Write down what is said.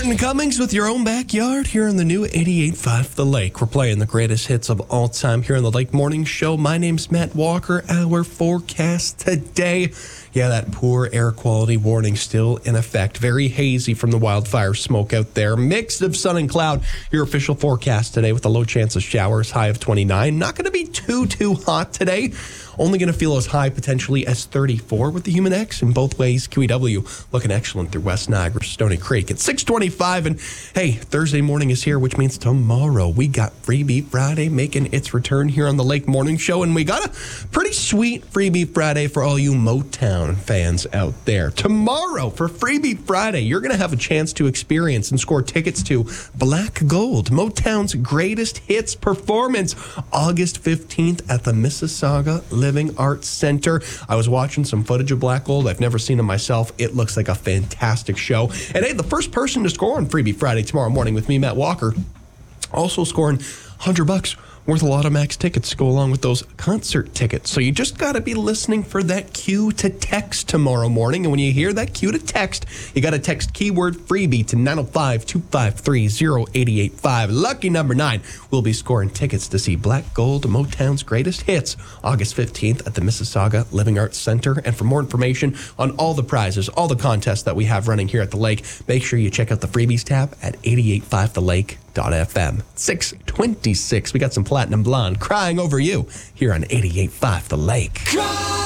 Martin Cummings with your own backyard here on the new 88.5 The Lake. We're playing the greatest hits of all time here on the Lake Morning Show. My name's Matt Walker. Our forecast today. Yeah, that poor air quality warning still in effect. Very hazy from the wildfire smoke out there. Mix of sun and cloud. Your official forecast today with a low chance of showers, high of 29. Not going to be too hot today. Only going to feel as high potentially as 34 with the Human X. In both ways, QEW looking excellent through West Niagara, Stony Creek at 6:25. And hey, Thursday morning is here, which means tomorrow we got Freebie Friday making its return here on the Lake Morning Show. And we got a pretty sweet Freebie Friday for all you Motown fans out there. Tomorrow for Freebie Friday, you're going to have a chance to experience and score tickets to Black Gold, Motown's greatest hits performance, August 15th at the Mississauga Living Arts Center. I was watching some footage of Black Gold. I've never seen it myself. It looks like a fantastic show. And hey, the first person to score on Freebie Friday tomorrow morning with me, Matt Walker, also scoring $100 worth a lot of max tickets to go along with those concert tickets. So you just got to be listening for that cue to text tomorrow morning. And when you hear that cue to text, you got to text keyword freebie to 905-253-0885. Lucky number 9 will be scoring tickets to see Black Gold, Motown's greatest hits, August 15th at the Mississauga Living Arts Center. And for more information on all the prizes, all the contests that we have running here at the Lake, make sure you check out the freebies tab at 885thelake.fm. 6:26. We got some Platinum Blonde crying over you here on 88.5 The Lake.